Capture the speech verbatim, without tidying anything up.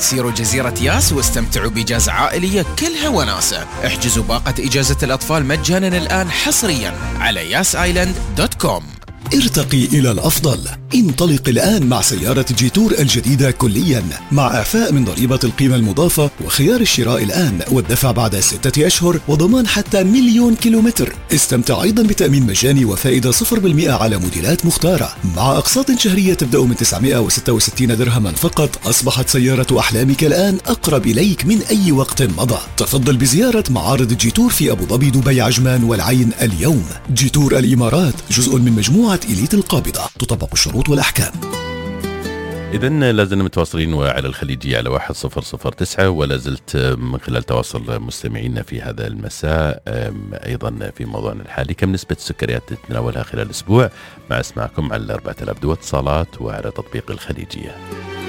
سيروا جزيرة ياس واستمتعوا بإجازة عائلية كلها وناسة. احجزوا باقة إجازة الأطفال مجانا الآن حصريا على ياس آيلاند دوت كوم. ارتقي إلى الأفضل. انطلق الآن مع سيارة جيتور الجديدة كليا، مع إعفاء من ضريبة القيمة المضافة وخيار الشراء الآن والدفع بعد ستة أشهر وضمان حتى مليون كيلومتر. استمتع أيضا بتأمين مجاني وفائدة صفر بالمئة على موديلات مختارة مع أقساط شهرية تبدأ من تسعمائة وستة وستين درهما فقط. أصبحت سيارة أحلامك الآن أقرب إليك من أي وقت مضى. تفضل بزيارة معارض جيتور في أبو ظبي، دبي، عجمان والعين اليوم. جيتور الإمارات جزء من مجموعة إليت القابضة، تطبق الشروط والأحكام. إذن لازلنا متواصلين وعلى الخليجية على واحد صفر صفر تسعة، ولا زلت من خلال تواصل مستمعينا في هذا المساء أيضا في موضوعنا الحالي: كم نسبة السكريات تتناولها خلال الأسبوع؟ مع اسمعكم على أربعة آلاف دو اتصالات وعلى تطبيق الخليجية.